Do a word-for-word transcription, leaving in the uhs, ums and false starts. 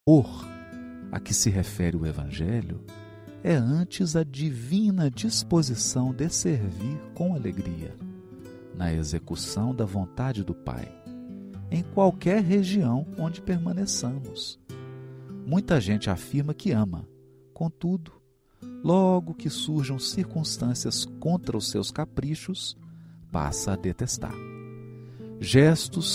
amor a que se refere o Evangelho é antes a divina disposição de servir com alegria, na execução da vontade do Pai, em qualquer região onde permaneçamos. Muita gente afirma que ama, contudo, logo que surjam circunstâncias contra os seus caprichos, passa a detestar. Gestos